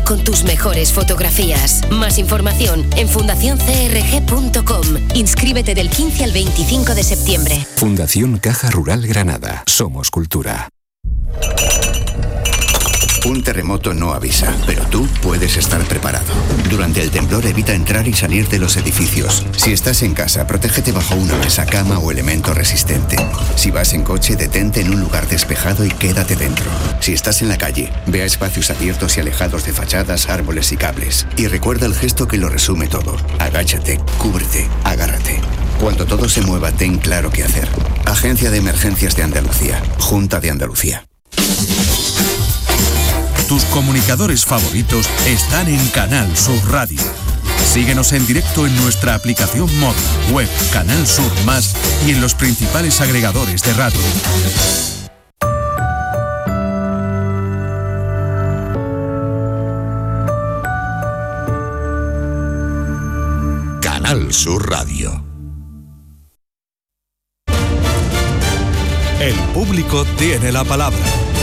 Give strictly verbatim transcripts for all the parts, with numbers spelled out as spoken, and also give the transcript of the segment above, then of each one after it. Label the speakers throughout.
Speaker 1: con tus mejores fotografías. Más información en fundación c r g punto com. Inscríbete del quince al veinticinco de septiembre.
Speaker 2: Fundación Caja Rural Granada. Somos cultura.
Speaker 3: Un terremoto no avisa, pero tú puedes estar preparado. Durante el temblor evita entrar y salir de los edificios. Si estás en casa, protégete bajo una mesa, cama o elemento resistente. Si vas en coche, detente en un lugar despejado y quédate dentro. Si estás en la calle, ve a espacios abiertos y alejados de fachadas, árboles y cables. Y recuerda el gesto que lo resume todo. Agáchate, cúbrete, agárrate. Cuando todo se mueva, ten claro qué hacer. Agencia de Emergencias de Andalucía. Junta de Andalucía.
Speaker 4: Tus comunicadores favoritos están en Canal Sur Radio. Síguenos en directo en nuestra aplicación móvil, web, Canal Sur Más y en los principales agregadores de radio.
Speaker 5: Canal Sur Radio.
Speaker 4: El público tiene la palabra.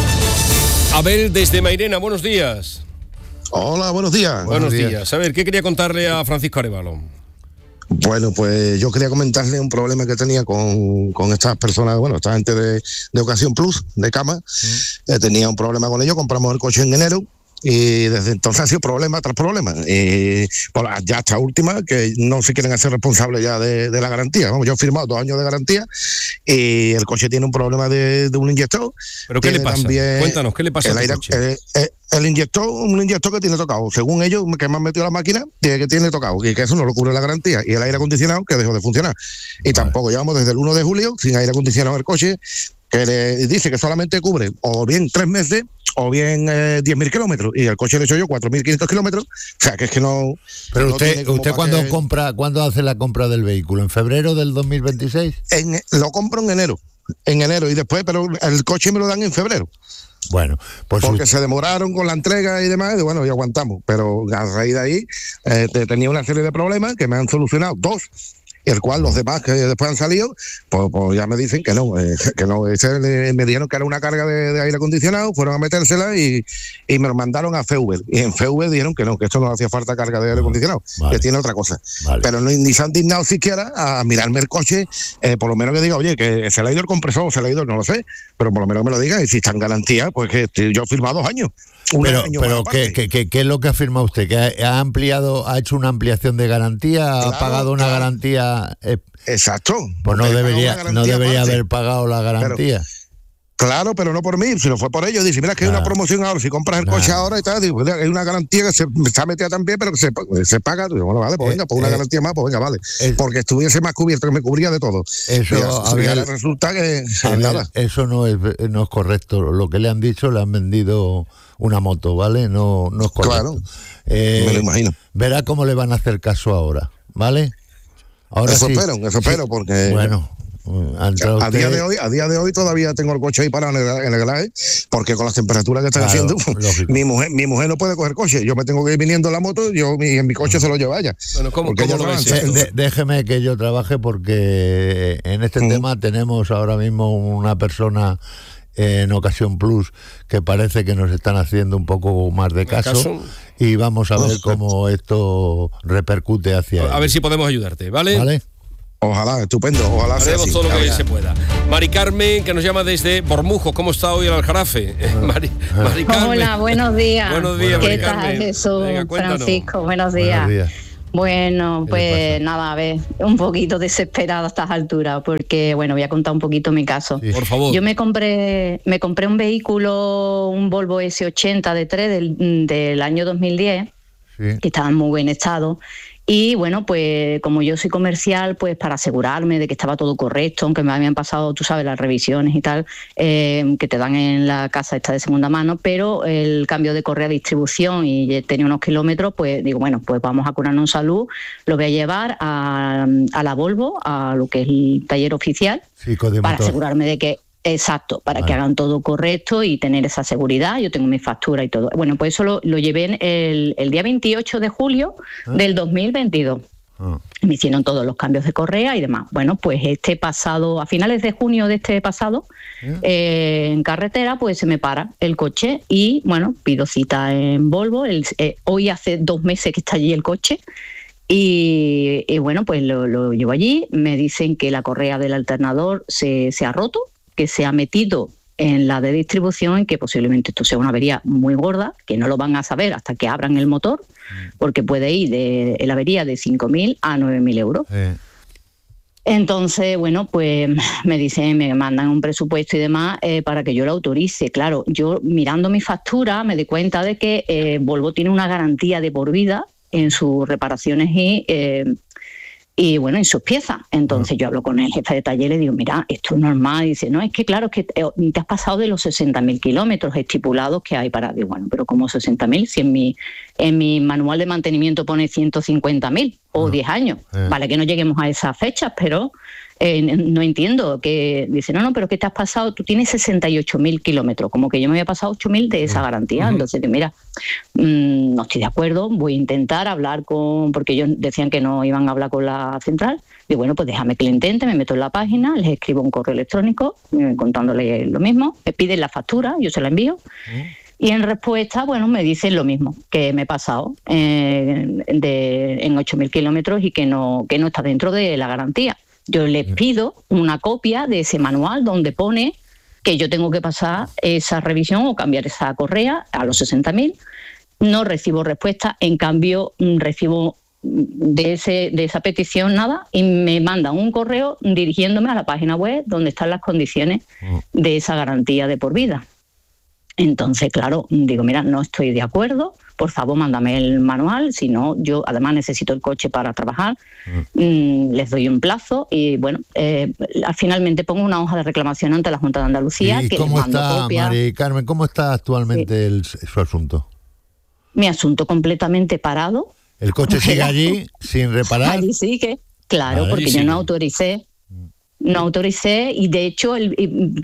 Speaker 6: Abel desde Mairena, buenos días.
Speaker 7: Hola, buenos días.
Speaker 6: Buenos,
Speaker 7: buenos
Speaker 6: días.
Speaker 7: días.
Speaker 6: A ver, ¿qué quería contarle a Francisco Arévalo?
Speaker 7: Bueno, pues yo quería comentarle un problema que tenía con, con estas personas, bueno, esta gente de, de Ocasión Plus, de cama. Mm. Eh, tenía un problema con ellos, compramos el coche en enero. Y desde entonces ha sido problema tras problema. Y bueno, ya hasta última, que no se quieren hacer responsables ya de, de la garantía. Vamos, yo he firmado dos años de garantía y el coche tiene un problema de, de un inyector.
Speaker 6: ¿Pero qué le pasa? Cuéntanos, ¿qué le pasa
Speaker 7: el
Speaker 6: al
Speaker 7: aire,
Speaker 6: coche?
Speaker 7: El, el, el inyector, un inyector que tiene tocado. Según ellos, que me han metido la máquina, tiene que tiene tocado. Y que eso no lo cubre la garantía. Y el aire acondicionado que dejó de funcionar. Y vale. Tampoco llevamos desde el uno de julio sin aire acondicionado el coche, que le dice que solamente cubre o bien tres meses o bien eh, diez mil kilómetros, y el coche le he hecho yo cuatro mil quinientos kilómetros, o sea que es que no...
Speaker 8: Pero
Speaker 7: no
Speaker 8: usted, usted cuando
Speaker 7: que...
Speaker 8: compra, ¿cuándo hace la compra del vehículo? ¿En febrero del dos mil veintiséis?
Speaker 7: En, lo compro en enero, en enero, y después, pero el coche me lo dan en febrero.
Speaker 8: Bueno, pues
Speaker 7: porque
Speaker 8: usted...
Speaker 7: se demoraron con la entrega y demás, y bueno, y aguantamos, pero a raíz de ahí eh, tenía una serie de problemas que me han solucionado dos, el cual los demás que después han salido, pues, pues ya me dicen que no, eh, que no, ese, me dijeron que era una carga de, de aire acondicionado, fueron a metérsela y, y me lo mandaron a Feuber, y en Feuber dijeron que no, que esto no hacía falta carga de aire acondicionado, vale. Que tiene otra cosa, vale. Pero no, ni se han dignado siquiera a mirarme el coche, eh, por lo menos que diga, oye, que se le ha ido el compresor, se le ha ido, no lo sé, pero por lo menos que me lo digan, y si está en garantía, pues que yo he firmado dos años.
Speaker 8: Pero, pero ¿qué, qué, qué, ¿qué es lo que ha firmado usted? ¿Que ha, ha ampliado, ha hecho una ampliación de garantía? ¿Ha claro, pagado una claro. garantía? Eh,
Speaker 7: Exacto.
Speaker 8: Pues no debería, no debería haber pagado la garantía.
Speaker 7: Pero, claro, pero no por mí, sino fue por ellos. Dice, mira que nah. hay una promoción ahora, si compras el nah. coche ahora y tal, digo, hay una garantía que se está metida también, pero que se, se paga. Digo, bueno, vale, pues venga, pues una eh, garantía más, pues venga, vale. Eh, Porque estuviese más cubierto, que me cubría de todo.
Speaker 8: Eso,
Speaker 7: mira,
Speaker 8: a ver,
Speaker 7: mira, resulta que ver, nada.
Speaker 8: Eso no es, no es correcto. Lo que le han dicho, le han vendido una moto, ¿vale? No, no es correcto.
Speaker 7: Claro,
Speaker 8: eh,
Speaker 7: me lo imagino.
Speaker 8: Verá cómo le van a hacer caso ahora, ¿vale? Ahora
Speaker 7: eso
Speaker 8: sí,
Speaker 7: espero, eso espero, porque...
Speaker 8: Bueno...
Speaker 7: A,
Speaker 8: usted...
Speaker 7: a día de hoy, a día de hoy todavía tengo el coche ahí parado en el, en el garaje, porque con las temperaturas que están claro, haciendo, mi mujer, mi mujer no puede coger coche. Yo me tengo que ir viniendo en la moto, yo mi, en mi coche se lo lleva ella.
Speaker 6: Bueno, ¿cómo, ¿cómo lo ves?
Speaker 8: De, déjeme que yo trabaje, porque en este mm. tema tenemos ahora mismo una persona en Ocasión Plus que parece que nos están haciendo un poco más de caso, ¿caso? Y vamos a ver cómo esto repercute hacia
Speaker 6: a él. Ver si podemos ayudarte, ¿vale?
Speaker 8: ¿Vale?
Speaker 7: Ojalá, estupendo, ojalá sea así.
Speaker 6: Todo lo que se pueda. Mari Carmen, que nos llama desde Bormujos, ¿cómo está hoy el Aljarafe? Mari, Mari Carmen.
Speaker 9: Hola, buenos días.
Speaker 6: Buenos días,
Speaker 9: ¿Qué
Speaker 6: Mari
Speaker 9: tal,
Speaker 6: Carmen?
Speaker 9: Jesús?
Speaker 6: Venga,
Speaker 9: Francisco, buenos días.
Speaker 8: Buenos días.
Speaker 9: Bueno, pues nada, a ver, un poquito desesperada a estas alturas, porque bueno, voy a contar un poquito mi caso.
Speaker 6: Sí. Por favor.
Speaker 9: Yo me compré, me compré un vehículo, un Volvo ese ochenta D tres del, del año dos mil diez, sí. Que estaba en muy buen estado. Y bueno, pues como yo soy comercial, pues para asegurarme de que estaba todo correcto, aunque me habían pasado, tú sabes, las revisiones y tal, eh, que te dan en la casa esta de segunda mano, pero el cambio de correa de distribución y tenía unos kilómetros, pues digo, bueno, pues vamos a curarnos en salud, lo voy a llevar a, a la Volvo, a lo que es el taller oficial,
Speaker 8: sí,
Speaker 9: para asegurarme de que... Exacto, para vale. que hagan todo correcto y tener esa seguridad. Yo tengo mi factura y todo. Bueno, pues eso lo, lo llevé el, el día veintiocho de julio ¿Ah? del dos mil veintidós. Oh. Me hicieron todos los cambios de correa y demás. Bueno, pues este pasado, a finales de junio de este pasado, yeah. eh, en carretera, pues se me para el coche y, bueno, pido cita en Volvo. El, eh, hoy hace dos meses que está allí el coche y, y bueno, pues lo, lo llevo allí. Me dicen que la correa del alternador se, se ha roto, que se ha metido en la de distribución y que posiblemente esto sea una avería muy gorda, que no lo van a saber hasta que abran el motor, porque puede ir de la avería de cinco mil a nueve mil euros. Sí. Entonces, bueno, pues me dicen, me mandan un presupuesto y demás eh, para que yo lo autorice. Claro, yo mirando mi factura me di cuenta de que eh, Volvo tiene una garantía de por vida en sus reparaciones y... Eh, y bueno, en sus piezas. Entonces yo hablo con el jefe de taller y le digo, mira, esto es normal. Y dice, no, es que claro, es que te has pasado de los sesenta mil kilómetros estipulados que hay para... Digo, bueno, pero ¿cómo sesenta mil? Si en mi, en mi manual de mantenimiento pone ciento cincuenta mil o diez años. Eh. Vale, que no lleguemos a esas fechas, pero eh, no entiendo. Que dice, no, no, pero ¿qué te has pasado? Tú tienes sesenta y ocho mil kilómetros, como que yo me había pasado ocho mil de esa garantía. Uh-huh. Entonces, mira, mmm, no estoy de acuerdo, voy a intentar hablar con... Porque ellos decían que no iban a hablar con la central. Y bueno, pues déjame que lo intente, me meto en la página, les escribo un correo electrónico eh, contándole lo mismo, me piden la factura, yo se la envío. Uh-huh. Y en respuesta, bueno, me dicen lo mismo, que me he pasado eh, de, en ocho mil kilómetros y que no, que no está dentro de la garantía. Yo les pido una copia de ese manual donde pone que yo tengo que pasar esa revisión o cambiar esa correa a los sesenta mil. No recibo respuesta, en cambio recibo de, ese, de esa petición nada y me mandan un correo dirigiéndome a la página web donde están las condiciones de esa garantía de por vida. Entonces, claro, digo, mira, no estoy de acuerdo, por favor, mándame el manual, si no, yo además necesito el coche para trabajar, mm. Mm, les doy un plazo y, bueno, eh, finalmente pongo una hoja de reclamación ante la Junta de Andalucía.
Speaker 8: ¿Y
Speaker 9: que
Speaker 8: cómo
Speaker 9: les mando
Speaker 8: está,
Speaker 9: copia.
Speaker 8: Mari Carmen, cómo está actualmente sí. el, su asunto?
Speaker 9: Mi asunto completamente parado.
Speaker 8: ¿El coche sigue allí sin reparar?
Speaker 9: Allí sigue, claro, vale, porque yo no autoricé. No autoricé y de hecho, el,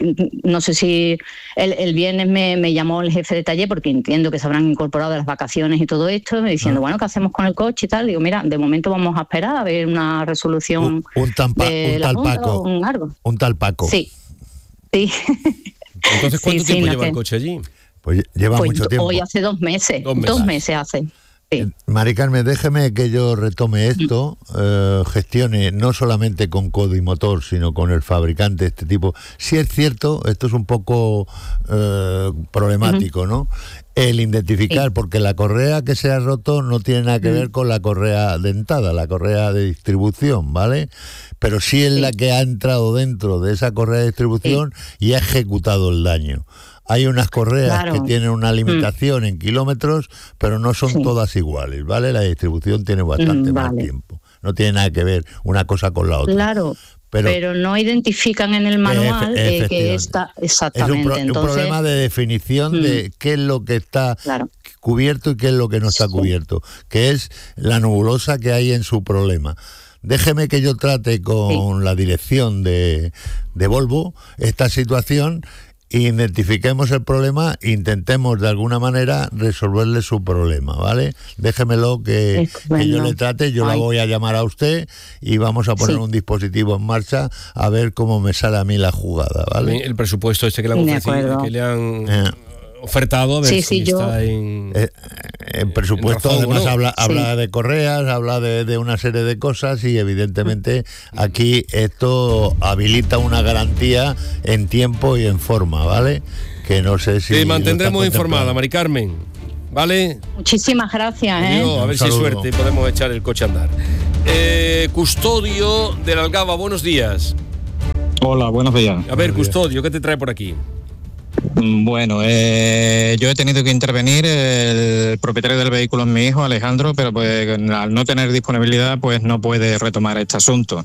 Speaker 9: no sé si el, el viernes me, me llamó el jefe de taller porque entiendo que se habrán incorporado de las vacaciones y todo esto, diciendo, ah. bueno, ¿qué hacemos con el coche y tal? Digo, mira, de momento vamos a esperar a ver una resolución.
Speaker 8: Un, un, tampa, de un tal
Speaker 9: Junta,
Speaker 8: Paco.
Speaker 9: Un, algo.
Speaker 8: un tal Paco.
Speaker 9: Sí. sí.
Speaker 6: Entonces, ¿cuánto
Speaker 9: sí,
Speaker 6: tiempo
Speaker 9: sí,
Speaker 6: lleva
Speaker 9: no
Speaker 6: el coche allí?
Speaker 8: Pues lleva
Speaker 9: pues
Speaker 8: mucho tiempo.
Speaker 9: Hoy hace dos meses. Dos meses, dos meses hace. Sí.
Speaker 8: Mari Carmen, déjeme que yo retome esto, eh, gestione no solamente con Codo y Motor, sino con el fabricante de este tipo. Si es cierto, esto es un poco eh, problemático, uh-huh. ¿no? El identificar, sí. porque la correa que se ha roto no tiene nada que uh-huh. ver con la correa dentada, la correa de distribución, ¿vale? Pero sí es sí. la que ha entrado dentro de esa correa de distribución sí. y ha ejecutado el daño. Hay unas correas claro. que tienen una limitación mm. en kilómetros, pero no son sí. todas iguales, ¿vale? La distribución tiene bastante mm, vale. más tiempo. No tiene nada que ver una cosa con la otra.
Speaker 9: Claro, pero, pero no identifican en el manual eh, que está exactamente.
Speaker 8: Es un, pro,
Speaker 9: Entonces,
Speaker 8: un problema de definición mm. de qué es lo que está claro. cubierto y qué es lo que no está cubierto, que es la nebulosa que hay en su problema. Déjeme que yo trate con sí. la dirección de, de Volvo esta situación. Identifiquemos el problema e intentemos de alguna manera resolverle su problema, ¿vale? Déjemelo que, bueno. que yo le trate, yo Ay. la voy a llamar a usted y vamos a poner sí. un dispositivo en marcha a ver cómo me sale a mí la jugada, ¿vale?
Speaker 6: El presupuesto este que le han ofrecido, que le han eh. ofertado, a ver
Speaker 9: sí,
Speaker 6: si
Speaker 9: sí, yo...
Speaker 6: está en...
Speaker 8: Eh, el presupuesto en además ¿no? habla, habla sí. de correas, habla de, de una serie de cosas y evidentemente aquí esto habilita una garantía en tiempo y en forma, ¿vale? Que no sé si...
Speaker 6: Te mantendremos informada, Mari Carmen, ¿vale?
Speaker 9: Muchísimas gracias, ¿eh?
Speaker 6: Adiós, a ver si hay suerte y podemos echar el coche a andar. Eh, Custodio de la Algaba, buenos días.
Speaker 5: Hola, buenos días.
Speaker 6: A ver, Custodio, ¿qué te trae por aquí?
Speaker 5: Bueno, eh, yo he tenido que intervenir, el propietario del vehículo es mi hijo, Alejandro, pero pues al no tener disponibilidad pues no puede retomar este asunto.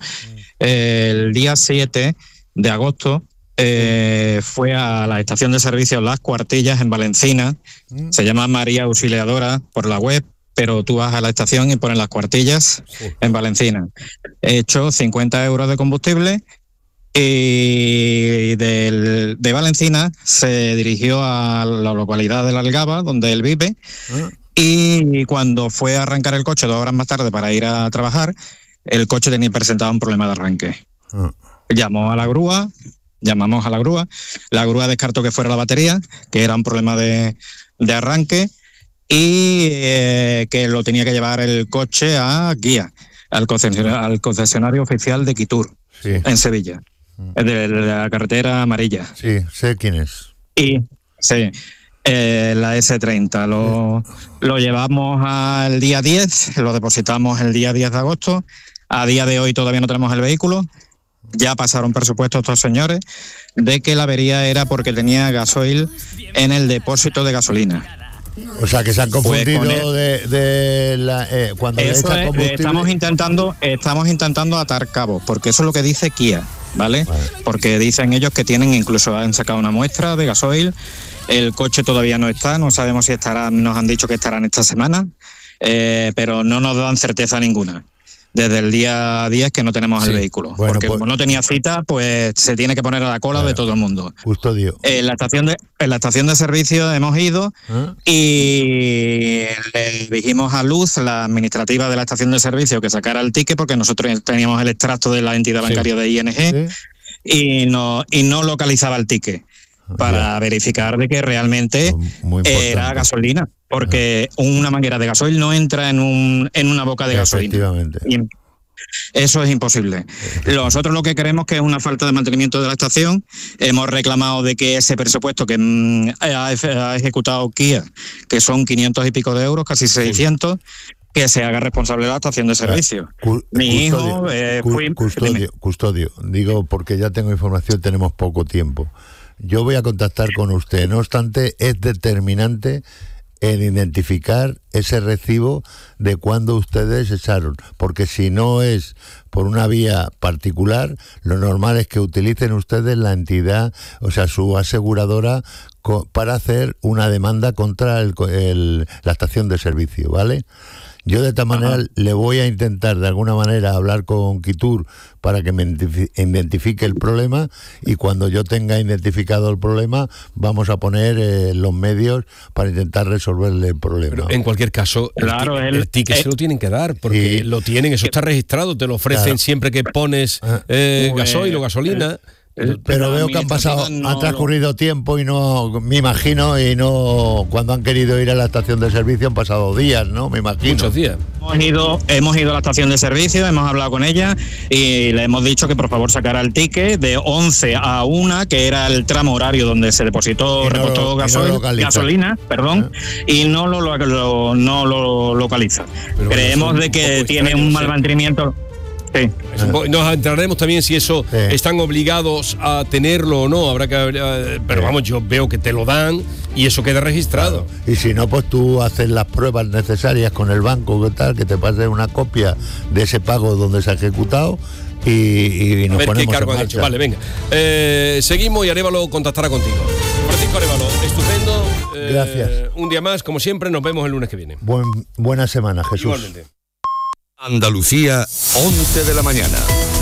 Speaker 5: El día siete de agosto eh, fue a la estación de servicio Las Cuartillas en Valencina, se llama María Auxiliadora por la web, pero tú vas a la estación y pones Las Cuartillas en Valencina. He hecho cincuenta euros de combustible. Y del, de Valencina se dirigió a la localidad de La Algaba, donde él vive, y cuando fue a arrancar el coche dos horas más tarde para ir a trabajar, el coche tenía presentado un problema de arranque. Uh. Llamó a la grúa, llamamos a la grúa, la grúa descartó que fuera la batería, que era un problema de, de arranque, y eh, que lo tenía que llevar el coche a Guía, al concesionario, al concesionario oficial de Quitur, sí. en Sevilla, de, de la carretera amarilla.
Speaker 8: Sí, sé quién es.
Speaker 5: Y sí, eh, la ese treinta, lo, lo llevamos al día diez, lo depositamos el día diez de agosto, a día de hoy todavía no tenemos el vehículo. Ya pasaron presupuesto estos señores de que la avería era porque tenía gasoil en el depósito de gasolina.
Speaker 8: O sea, que se han confundido pues de, de la, eh, cuando le echan combustible.
Speaker 5: Estamos intentando, estamos intentando atar cabos, porque eso es lo que dice Kia, ¿vale? Vale. Porque dicen ellos que tienen, incluso han sacado una muestra de gasoil, el coche todavía no está, no sabemos si estará, nos han dicho que estarán esta semana, eh, pero no nos dan certeza ninguna. Desde el día diez que no tenemos sí. el vehículo. Bueno, porque pues, como no tenía cita, pues se tiene que poner a la cola bueno, de todo el mundo.
Speaker 8: Custodio.
Speaker 5: En la estación de, en la estación de servicio hemos ido ¿Ah? y le dijimos a Luz, la administrativa de la estación de servicio, que sacara el ticket, porque nosotros teníamos el extracto de la entidad bancaria sí. de I N G ¿Sí? y, no, y no localizaba el ticket para yeah. verificar de que realmente era gasolina. Porque una manguera de gasoil no entra en un en una boca de gasolina. Y eso es imposible. Nosotros lo que creemos que es una falta de mantenimiento de la estación. Hemos reclamado de que ese presupuesto que mm, ha, ha ejecutado Kia, que son quinientos y pico de euros, casi seiscientos, que se haga responsable de la estación de servicio.
Speaker 8: Cu-
Speaker 5: Mi
Speaker 8: custodio,
Speaker 5: hijo eh,
Speaker 8: cu-
Speaker 5: fui...
Speaker 8: Custodio, custodio, digo porque ya tengo información, tenemos poco tiempo. Yo voy a contactar con usted. No obstante, es determinante en identificar ese recibo de cuando ustedes echaron, porque si no es por una vía particular, lo normal es que utilicen ustedes la entidad, o sea, su aseguradora, co- para hacer una demanda contra el, el, la estación de servicio, ¿vale? Yo de esta manera Ajá. le voy a intentar de alguna manera hablar con Quitur para que me identifique el problema, y cuando yo tenga identificado el problema vamos a poner eh, los medios para intentar resolverle el problema.
Speaker 6: Pero en cualquier caso,
Speaker 5: claro,
Speaker 6: el,
Speaker 5: el,
Speaker 6: el ticket
Speaker 5: el,
Speaker 6: se lo tienen que dar, porque
Speaker 8: sí.
Speaker 6: lo tienen, eso está registrado, te lo ofrecen claro. siempre que pones eh, gasoil o gasolina.
Speaker 8: El, pero veo que han pasado, no, ha transcurrido no. tiempo y no, me imagino, y no, cuando han querido ir a la estación de servicio han pasado días, ¿no? Me imagino.
Speaker 6: Muchos días.
Speaker 5: Hemos ido, hemos ido a la estación de servicio, hemos hablado con ella y le hemos dicho que por favor sacara el ticket de once a una, que era el tramo horario donde se depositó, no reportó lo, gasoil, no gasolina, perdón, ¿Eh? y no lo, lo, no lo localiza. Pero Creemos bueno, de que tiene un mal mantenimiento. Sí.
Speaker 6: Nos entraremos también si eso sí. están obligados a tenerlo o no, habrá que, pero sí. vamos, yo veo que te lo dan y eso queda registrado.
Speaker 8: Claro. Y si no, pues tú haces las pruebas necesarias con el banco, que tal, que te pase una copia de ese pago donde se ha ejecutado y, y nos
Speaker 6: a ver
Speaker 8: ponemos
Speaker 6: qué cargo
Speaker 8: en
Speaker 6: han hecho. Vale, venga. Eh, seguimos y Arévalo contactará contigo. Francisco Arévalo, estupendo. Eh,
Speaker 8: Gracias.
Speaker 6: Un día más, como siempre, nos vemos el lunes que viene.
Speaker 8: Buen, buena semana, Jesús.
Speaker 6: Igualmente.
Speaker 2: Andalucía, once de la mañana.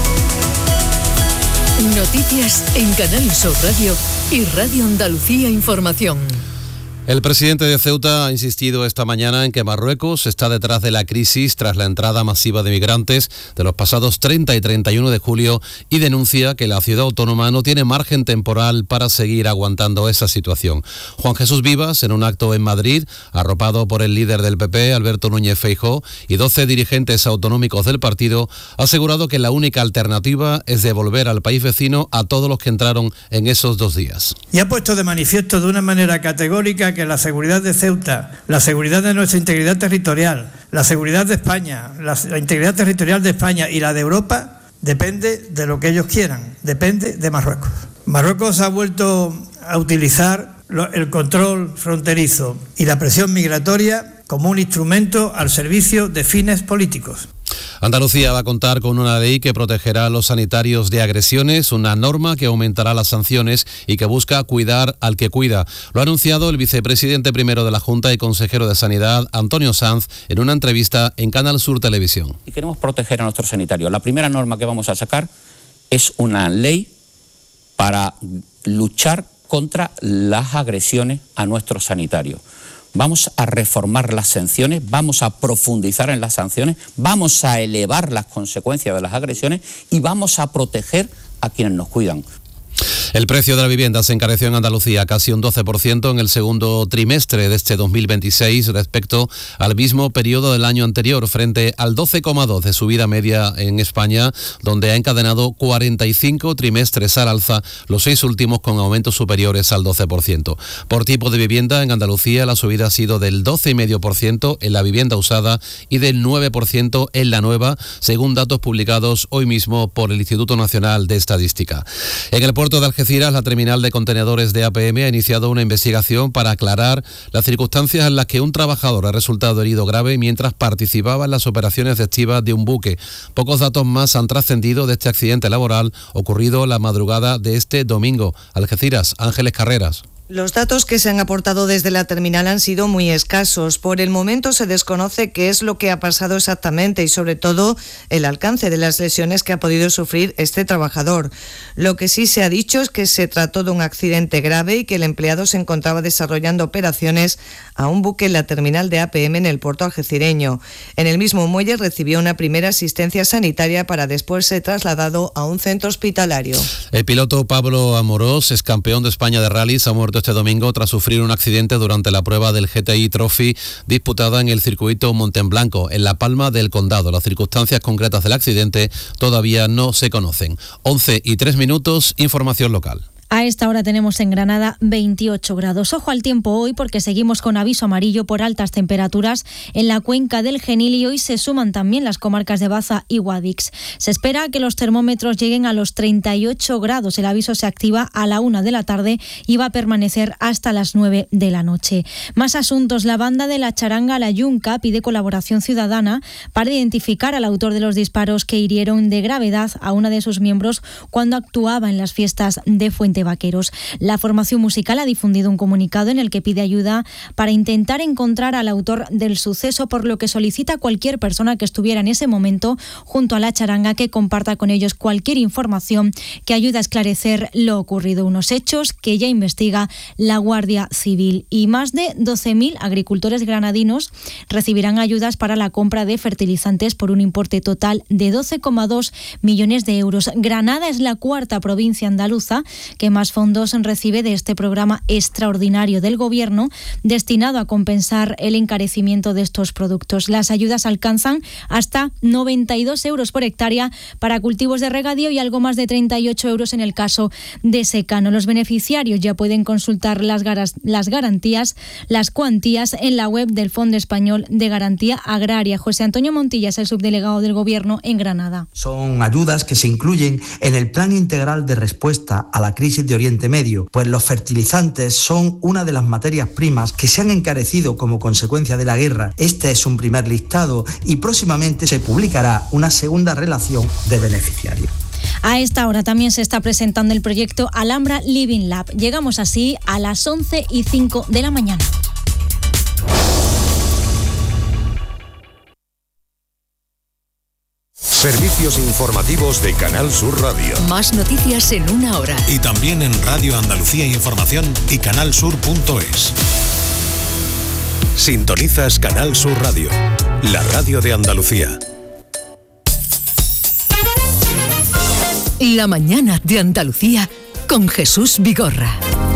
Speaker 10: Noticias en Canal Sur Radio y Radio Andalucía Información.
Speaker 11: El presidente de Ceuta ha insistido esta mañana en que Marruecos está detrás de la crisis tras la entrada masiva de migrantes de los pasados treinta y treinta y uno de julio y denuncia que la ciudad autónoma no tiene margen temporal para seguir aguantando esa situación. Juan Jesús Vivas, en un acto en Madrid, arropado por el líder del P P, Alberto Núñez Feijóo, y doce dirigentes autonómicos del partido, ha asegurado que la única alternativa es devolver al país vecino a todos los que entraron en esos dos días.
Speaker 12: Y ha puesto de manifiesto de una manera categórica que la seguridad de Ceuta, la seguridad de nuestra integridad territorial, la seguridad de España, la, la integridad territorial de España y la de Europa depende de lo que ellos quieran, depende de Marruecos. Marruecos ha vuelto a utilizar lo, el control fronterizo y la presión migratoria como un instrumento al servicio de fines políticos.
Speaker 11: Andalucía va a contar con una ley que protegerá a los sanitarios de agresiones, una norma que aumentará las sanciones y que busca cuidar al que cuida. Lo ha anunciado el vicepresidente primero de la Junta y consejero de Sanidad, Antonio Sanz, en una entrevista en Canal Sur Televisión.
Speaker 13: Y queremos proteger a nuestros sanitarios. La primera norma que vamos a sacar es una ley para luchar contra las agresiones a nuestros sanitarios. vamos a reformar las sanciones, vamos a profundizar en las sanciones, vamos a elevar las consecuencias de las agresiones y vamos a proteger a quienes nos cuidan.
Speaker 11: El precio de la vivienda se encareció en Andalucía casi un doce por ciento en el segundo trimestre de este dos mil veintiséis respecto al mismo periodo del año anterior, frente al doce coma dos por ciento de subida media en España, donde ha encadenado cuarenta y cinco trimestres al alza, los seis últimos con aumentos superiores al doce por ciento. Por tipo de vivienda, en Andalucía la subida ha sido del doce coma cinco por ciento en la vivienda usada y del nueve por ciento en la nueva, según datos publicados hoy mismo por el Instituto Nacional de Estadística. En el puerto de Algeciras, la terminal de contenedores de A P M ha iniciado una investigación para aclarar las circunstancias en las que un trabajador ha resultado herido grave mientras participaba en las operaciones de estiva de un buque. Pocos datos más han trascendido de este accidente laboral ocurrido la madrugada de este domingo. Algeciras, Ángeles Carreras.
Speaker 14: Los datos que se han aportado desde la terminal han sido muy escasos. Por el momento se desconoce qué es lo que ha pasado exactamente y sobre todo el alcance de las lesiones que ha podido sufrir este trabajador. Lo que sí se ha dicho es que se trató de un accidente grave y que el empleado se encontraba desarrollando operaciones a un buque en la terminal de A P M en el puerto algecireño. En el mismo muelle recibió una primera asistencia sanitaria para después ser trasladado a un centro hospitalario.
Speaker 11: El piloto Pablo Amorós, ex campeón de España de rallies, ha muerto este domingo tras sufrir un accidente durante la prueba del G T I Trophy disputada en el circuito Montenblanco, en La Palma del Condado. Las circunstancias concretas del accidente todavía no se conocen. once y tres minutos, información local.
Speaker 15: A esta hora tenemos en Granada veintiocho grados. Ojo al tiempo hoy porque seguimos con aviso amarillo por altas temperaturas en la cuenca del Genil y hoy se suman también las comarcas de Baza y Guadix. Se espera que los termómetros lleguen a los treinta y ocho grados. El aviso se activa a la una de la tarde y va a permanecer hasta las nueve de la noche. Más asuntos. La banda de la charanga La Yunca pide colaboración ciudadana para identificar al autor de los disparos que hirieron de gravedad a una de sus miembros cuando actuaba en las fiestas de Fuente Vaqueros. La formación musical ha difundido un comunicado en el que pide ayuda para intentar encontrar al autor del suceso, por lo que solicita a cualquier persona que estuviera en ese momento junto a la charanga que comparta con ellos cualquier información que ayude a esclarecer lo ocurrido. Unos hechos que ya investiga la Guardia Civil. Y más de doce mil agricultores granadinos recibirán ayudas para la compra de fertilizantes por un importe total de doce coma dos millones de euros. Granada es la cuarta provincia andaluza que más fondos recibe de este programa extraordinario del Gobierno destinado a compensar el encarecimiento de estos productos. Las ayudas alcanzan hasta noventa y dos euros por hectárea para cultivos de regadío y algo más de treinta y ocho euros en el caso de secano. Los beneficiarios ya pueden consultar las, garas, las garantías, las cuantías en la web del Fondo Español de Garantía Agraria. José Antonio Montilla es el subdelegado del Gobierno en Granada.
Speaker 16: Son ayudas que se incluyen en el Plan Integral de Respuesta a la Crisis de Oriente Medio, pues los fertilizantes son una de las materias primas que se han encarecido como consecuencia de la guerra. Este es un primer listado y próximamente se publicará una segunda relación de beneficiarios.
Speaker 15: A esta hora también se está presentando el proyecto Alhambra Living Lab. Llegamos así a las once y cinco de la mañana.
Speaker 2: Servicios informativos de Canal Sur Radio.
Speaker 10: Más noticias en una hora.
Speaker 4: Y también en Radio Andalucía Información y canal sur punto es.
Speaker 2: Sintonizas Canal Sur Radio, la radio de Andalucía.
Speaker 10: La mañana de Andalucía con Jesús Vigorra.